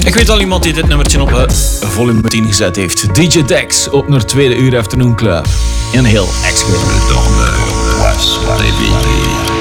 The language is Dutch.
Ik weet al iemand die dit nummertje op volume 10 gezet heeft. DJ Dex op naar tweede uur Afternoon Club. Een heel exclusief.